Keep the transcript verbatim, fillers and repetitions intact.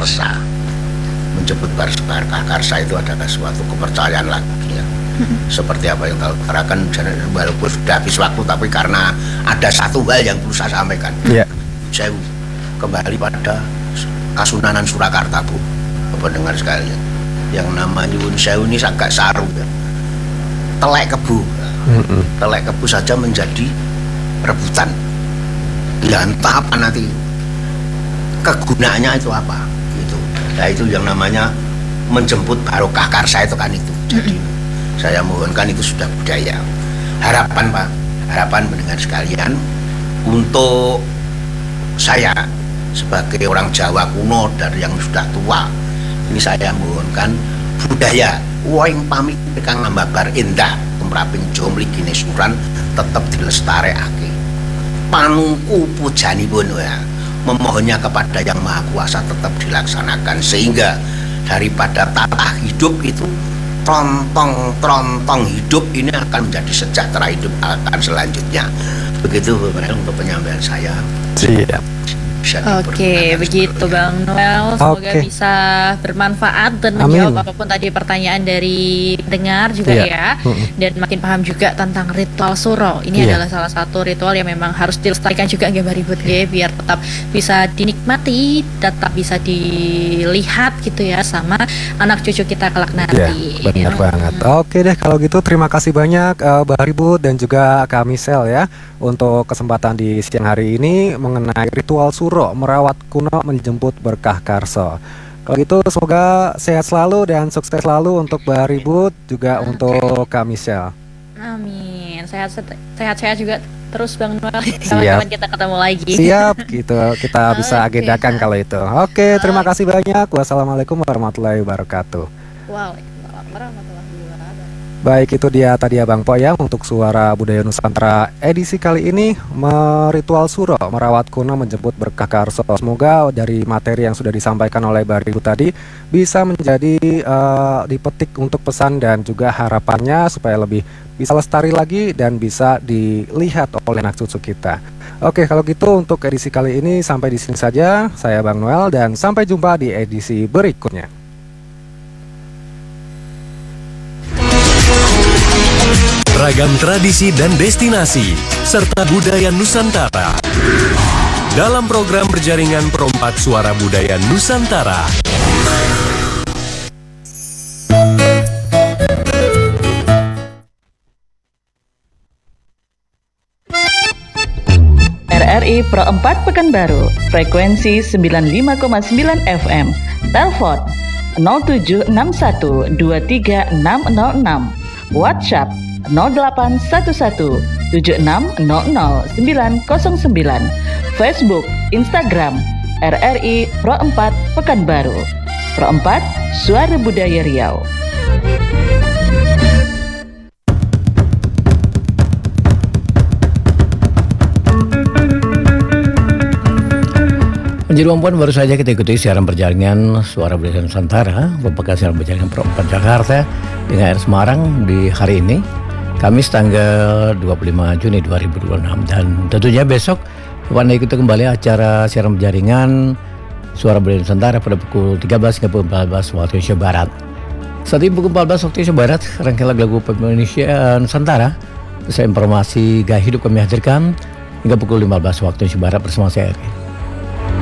karsa. Menjemput Barokah Karsa itu adalah suatu kepercayaan lagi ya. Seperti apa yang kau utarakan, walaupun sudah habis waktu, tapi karena ada satu hal yang perlu saya sampaikan. Yeah. Saya kembali pada Kasunanan Surakarta, Bu, pendengar sekalian. Yang namanya Nyuwun Sewu ini agak saru ya. Telek kebu, mm-hmm. telek kebu saja menjadi rebutan. Ya entah apa nanti kegunaannya itu apa gitu. Nah itu yang namanya menjemput Barokah Karsa itu kan itu. Jadi saya mohonkan itu sudah budaya. Harapan Pak, harapan mendengar sekalian, untuk saya sebagai orang Jawa kuno dari yang sudah tua, ini saya mohonkan budaya woing pamit kang ngambabar endah tumraping jomligi nesuran tetap dilestarekake. Panungku pujanipun ya, memohonnya kepada Yang Maha Kuasa tetap dilaksanakan, sehingga daripada tata hidup itu trontong-trontong hidup ini akan menjadi sejahtera hidup akan selanjutnya. Begitu Bang, untuk penyampaian saya. Siap. Oke, begitu Bang Noel. Semoga Oke. bisa bermanfaat dan Amin. menjawab apapun tadi pertanyaan dari pendengar juga Iya. ya. Mm-mm. Dan makin paham juga tentang ritual suro. Ini Iya. adalah salah satu ritual yang memang harus dilestarikan juga nggih Mbak Ribut ya, biar tetap bisa dinikmati, tetap bisa dilihat gitu ya sama anak cucu kita kelak Ya, nanti. benar Hmm. banget. Oke deh, kalau gitu terima kasih banyak uh, Mbak Ribut dan juga Kak Misel ya untuk kesempatan di siang hari ini mengenai ritual suro merawat kuno menjemput berkah karso. Kalau gitu semoga sehat selalu dan sukses selalu untuk Mbak Ribut juga untuk Kak Misel. Amin. Sehat sehat-sehat juga terus Bang Noel. Siap. Kapan kita ketemu lagi. Siap, gitu kita bisa Oke. agendakan kalau itu. Oke, terima kasih banyak. Wassalamualaikum warahmatullahi wabarakatuh. Waalaikumsalam warahmatullahi wabarakatuh. Baik, itu dia tadi Abang Po ya untuk Suara Budaya Nusantara edisi kali ini, meritual suro merawat kuno menjemput berkah karso. Semoga dari materi yang sudah disampaikan oleh Mbak Ribut tadi bisa menjadi uh, dipetik untuk pesan dan juga harapannya supaya lebih bisa lestari lagi dan bisa dilihat oleh anak cucu kita. Oke, kalau gitu untuk edisi kali ini sampai di sini saja. Saya Bang Noel dan sampai jumpa di edisi berikutnya. Ragam tradisi dan destinasi serta budaya Nusantara dalam program berjaringan Perompak Suara Budaya Nusantara. R R I Pro empat Pekanbaru, frekuensi sembilan puluh lima koma sembilan F M. Telepon nol tujuh enam satu dua tiga enam nol enam. WhatsApp nol delapan satu satu tujuh enam nol nol sembilan nol sembilan. Facebook, Instagram R R I Pro empat Pekanbaru. Pro empat Suara Budaya Riau. Menjadi Puan, baru saja kita ikuti siaran berjaringan Suara Budaya Nusantara, merupakan siaran berjaringan Pro empat Jakarta dengan R Semarang di hari ini, Kamis tanggal dua puluh lima Juni dua ribu dua puluh enam. Dan tentunya besok Anda ikuti kembali acara siaran berjaringan Suara Budaya Nusantara pada pukul tiga belas hingga pukul empat belas waktu Indonesia Barat. Saat ini pukul empat belas waktu Indonesia Barat, rangkaian lagu-lagu Indonesia Nusantara, saya informasi gaya hidup kami hadirkan hingga pukul lima belas waktu Indonesia Barat bersama saya.